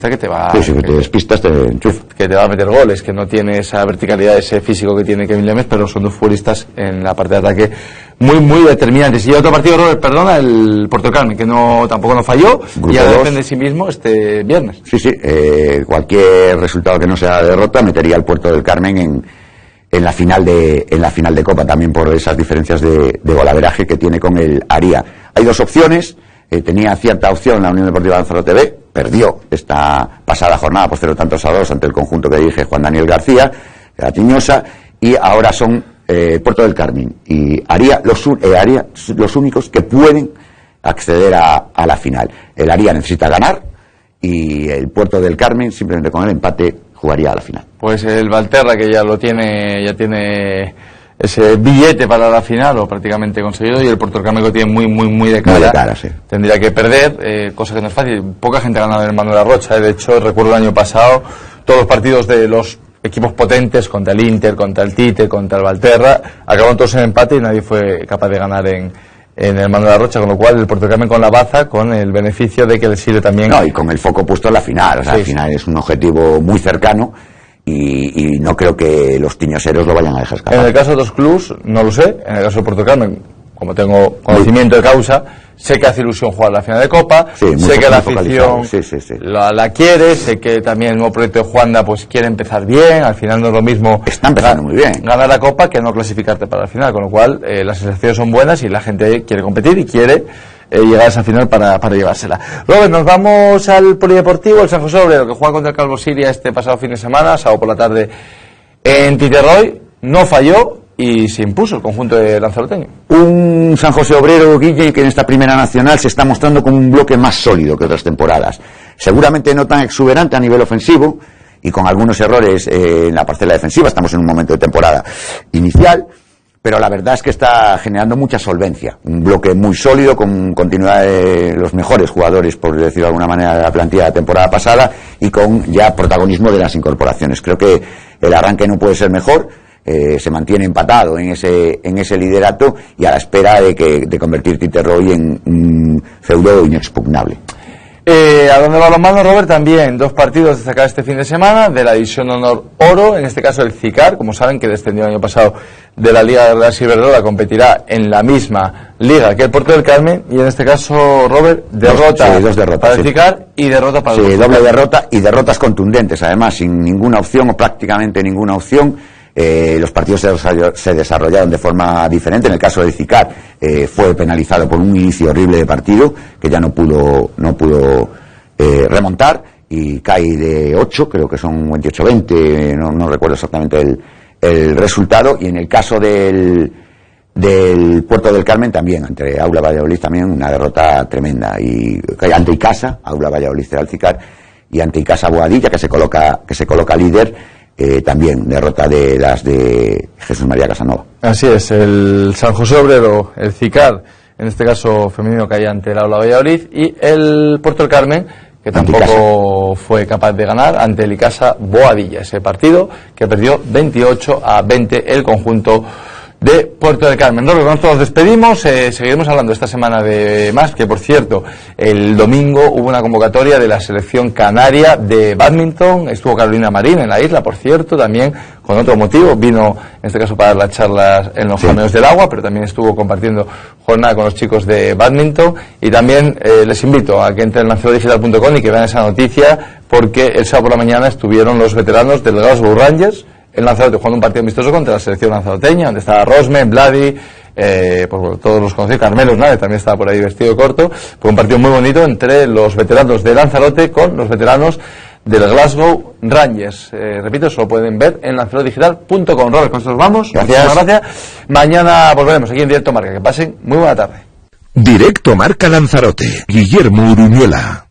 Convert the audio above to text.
que te va, sí, que te despistas, te enchufa, que te va a meter goles, que no tiene esa verticalidad, ese físico que tiene Kevin Lemes, pero son dos futbolistas en la parte de ataque muy determinantes. Y otro partido, Robert, perdona, el Puerto del Carmen, que tampoco no falló, Grupo y ahora 2. depende de sí mismo este viernes. Sí, cualquier resultado que no sea derrota metería al Puerto del Carmen en la final de Copa, también por esas diferencias de golaveraje que tiene con el Aria. Hay dos opciones. Tenía cierta opción la Unión Deportiva Lanzarote B, perdió esta pasada jornada por 0-2 ante el conjunto que dirige Juan Daniel García, de la Tiñosa, y ahora son Puerto del Carmen y Aria los únicos que pueden acceder a la final. El Aria necesita ganar y el Puerto del Carmen, simplemente con el empate, jugaría a la final. Pues el Valterra, que ya tiene ese billete para la final, o prácticamente conseguido, y el Puerto del Carmen lo tiene muy de cara. Muy de cara, sí. Tendría que perder, cosa que no es fácil. Poca gente ha ganado en el Manuel Arrocha, de hecho, recuerdo el año pasado, todos los partidos de los equipos potentes, contra el Inter, contra el Tite, contra el Valterra, acabaron todos en empate y nadie fue capaz de ganar en el Manuel Arrocha, con lo cual el Puerto del Carmen con la baza, con el beneficio de que le sirve también. No, y con el foco puesto en la final, la final es un objetivo muy cercano. Y no creo que los tiñoseros lo vayan a dejar escapar. En el caso de los clubs, no lo sé. En el caso de Puerto del Carmen, como tengo conocimiento de causa, sé que hace ilusión jugar la final de Copa, sé que la afición la quiere, sé que también el nuevo proyecto de Juanda pues quiere empezar bien. Al final no es lo mismo está empezando muy bien ganar la Copa que no clasificarte para la final, con lo cual las sensaciones son buenas y la gente quiere competir y quiere llegar a esa final para llevársela. Robert, nos vamos al polideportivo, el San José Obrero, que juega contra el Calvo Siria este pasado fin de semana, sábado por la tarde en Titerroy. No falló y se impuso el conjunto de lanzaroteño. Un San José Obrero, Guille, que en esta primera nacional se está mostrando como un bloque más sólido que otras temporadas. Seguramente no tan exuberante a nivel ofensivo y con algunos errores en la parcela defensiva. Estamos en un momento de temporada inicial, pero la verdad es que está generando mucha solvencia. Un bloque muy sólido, con continuidad de los mejores jugadores, por decirlo de alguna manera, de la plantilla de la temporada pasada, y con ya protagonismo de las incorporaciones. Creo que el arranque no puede ser mejor. Se mantiene empatado en ese liderato y a la espera de convertir Titerroy en un feudo inexpugnable. A donde va los manos, Robert, también dos partidos destacados este fin de semana de la División de Honor Oro, en este caso el CICAR, como saben, que descendió el año pasado de la Liga de Real Iberdrola, competirá en la misma liga que el Puerto del Carmen, y en este caso, Robert, derrota dos derrotas para el CICAR y derrota para el Puerto. Doble derrota y derrotas contundentes, además, sin ninguna opción o prácticamente ninguna opción. Los partidos se desarrollaron de forma diferente. En el caso del CICAR fue penalizado por un inicio horrible de partido que ya no pudo remontar y cae de 8, creo que son 28-20, no recuerdo exactamente el resultado. Y en el caso del Puerto del Carmen también, ante Aula Valladolid, también una derrota tremenda, y ante Icasa, Aula Valladolid era el CICAR, y ante Icasa Boadilla, que se coloca líder. También derrota de las de Jesús María Casanova. Así es, el San José Obrero, el CICAR, en este caso femenino, caía ante el Aula Valladolid, y el Puerto del Carmen, que tampoco fue capaz de ganar ante el Icasa Boadilla, ese partido que perdió 28-20 el conjunto de Puerto del Carmen. Robert, con esto nos despedimos. Seguiremos hablando esta semana de más, que por cierto, el domingo hubo una convocatoria de la selección canaria de bádminton. Estuvo Carolina Marín en la isla, por cierto, también con otro motivo. Vino, en este caso, para dar las charlas en los Cameos del Agua, pero también estuvo compartiendo jornada con los chicos de bádminton. Y también les invito a que entren en lanzadordigital.com y que vean esa noticia, porque el sábado por la mañana estuvieron los veteranos del Glasgow Rangers en Lanzarote jugando un partido amistoso contra la selección lanzaroteña, donde estaba Rosme, Vladi, pues todos los conocidos, Carmelo Hernández también estaba por ahí vestido corto. Fue un partido muy bonito entre los veteranos de Lanzarote con los veteranos del Glasgow Rangers. Repito, eso lo pueden ver en lanzadordigital.com. Robert, con esto nos vamos. Gracias. Mañana volveremos aquí en Directo Marca. Que pasen muy buena tarde. Directo Marca Lanzarote. Guillermo Uruñuela.